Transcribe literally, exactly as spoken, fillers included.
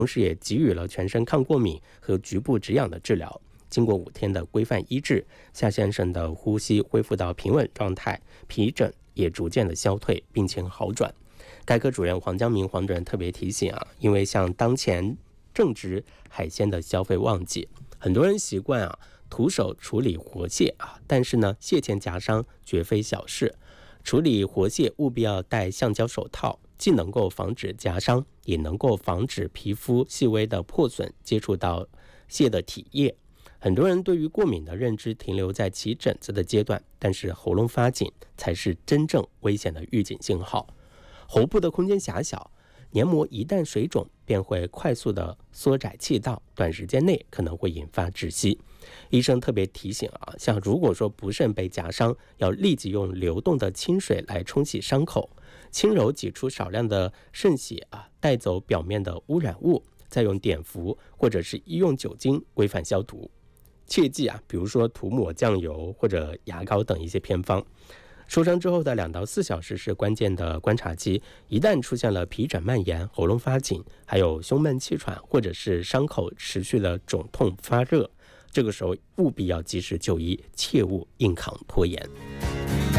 同时也给予了全身抗过敏和局部止痒的治疗。经过五天的规范医治，夏先生的呼吸恢复到平稳状态，皮疹也逐渐的消退，病情好转。该科主任黄江明黄主任特别提醒啊，因为像当前正值海鲜的消费旺季，很多人习惯啊徒手处理活蟹啊，但是呢，蟹钳夹伤绝非小事。处理活蟹务必要戴橡胶手套，既能够防止夹伤，也能够防止皮肤细微的破损接触到蟹的体液。很多人对于过敏的认知停留在起疹子的阶段，但是喉咙发紧才是真正危险的预警信号。喉部的空间狭小，黏膜一旦水肿便会快速的缩窄气道，短时间内可能会引发窒息。医生特别提醒啊，像如果说不慎被夹伤，要立即用流动的清水来冲洗伤口，轻柔挤出少量的渗血啊，带走表面的污染物，再用碘伏或者是医用酒精规范消毒。切记啊，比如说涂抹酱油或者牙膏等一些偏方。受伤之后的两到四小时是关键的观察期，一旦出现了皮疹蔓延、喉咙发紧，还有胸闷气喘，或者是伤口持续的肿痛发热，这个时候务必要及时就医，切勿硬扛拖延。